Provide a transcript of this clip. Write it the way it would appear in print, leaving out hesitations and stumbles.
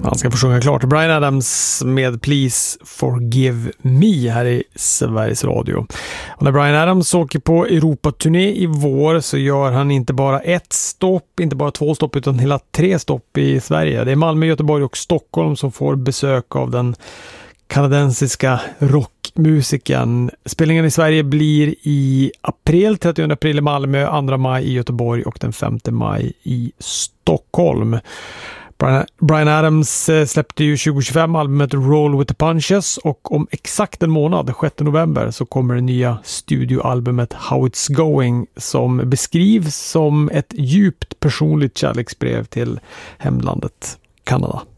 Han ska få sjunga klart. Bryan Adams med Please Forgive Me här i Sveriges Radio. Och när Bryan Adams åker på Europaturné i vår så gör han inte bara ett stopp, inte bara 2 stopp utan hela 3 stopp i Sverige. Det är Malmö, Göteborg och Stockholm som får besök av den kanadensiska rockmusiken. Spelningen i Sverige blir i april, 30 april i Malmö, 2 maj i Göteborg och den 5 maj i Stockholm. Bryan Adams släppte ju 2025 albumet Roll with the Punches och om exakt en månad, 6 november, så kommer det nya studioalbumet How It's Going som beskrivs som ett djupt personligt kärleksbrev till hemlandet Kanada.